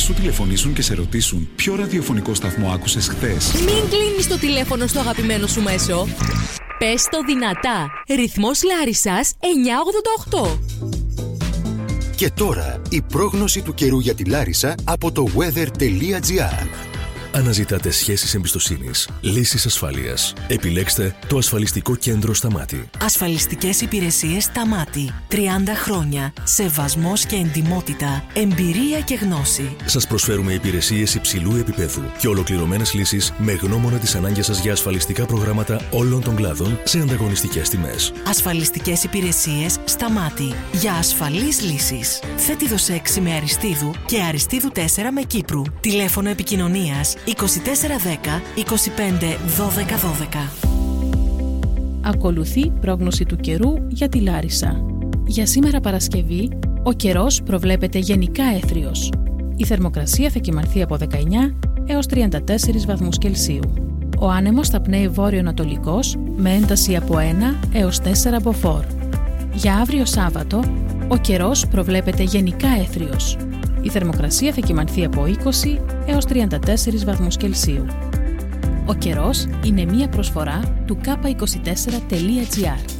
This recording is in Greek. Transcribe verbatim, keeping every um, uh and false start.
σου τηλεφωνήσουν και σε ρωτήσουν ποιο ραδιοφωνικό σταθμό άκουσες χθες? Μην κλείνεις το τηλέφωνο στο αγαπημένο σου μέσο. Πες το δυνατά. Ρυθμός Λάρισσας εννιακόσια ογδόντα οκτώ. Και τώρα η πρόγνωση του καιρού για τη Λάρισα από το weather.gr. Αναζητάτε σχέσεις εμπιστοσύνης, λύσεις ασφάλειας. Επιλέξτε το ασφαλιστικό κέντρο Σταμάτη. Ασφαλιστικές υπηρεσίες Σταμάτη. τριάντα χρόνια. Σεβασμός και εντιμότητα. Εμπειρία και γνώση. Σας προσφέρουμε υπηρεσίες υψηλού επίπεδου και ολοκληρωμένες λύσεις με γνώμονα τις ανάγκες σας για ασφαλιστικά προγράμματα όλων των κλάδων σε ανταγωνιστικές τιμές. Ασφαλιστικές υπηρεσίες Σταμάτη. Για ασφαλείς λύσεις. Θέτιδος έξι με Αριστείδου και Αριστείδου τέσσερα με Κύπρου. Τηλέφωνο επικοινωνίας είκοσι τέσσερα δέκα είκοσι πέντε δώδεκα δώδεκα. Ακολουθεί πρόγνωση του καιρού για τη Λάρισα. Για σήμερα Παρασκευή, ο καιρός προβλέπεται γενικά έθριος. Η θερμοκρασία θα κυμανθεί από δεκαεννιά έως τριάντα τέσσερις βαθμούς Κελσίου. Ο άνεμος θα πνέει βόρειο-ανατολικός με ένταση από ένα έως τέσσερα μποφόρ. Για αύριο Σάββατο, ο καιρός προβλέπεται γενικά έθριος. Η θερμοκρασία θα κυμανθεί από είκοσι έως τριάντα τέσσερις βαθμούς Κελσίου. Ο καιρός είναι μία προσφορά του κάπα είκοσι τέσσερα τελεία τζι άρ.